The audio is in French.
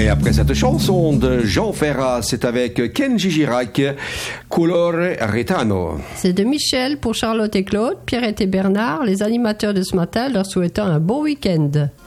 Et après cette chanson de Jean Ferrat, c'est avec Kenji Girac, Color Retano. C'est de Michel pour Charlotte et Claude, Pierrette et Bernard, les animateurs de ce matin, leur souhaitant un bon week-end.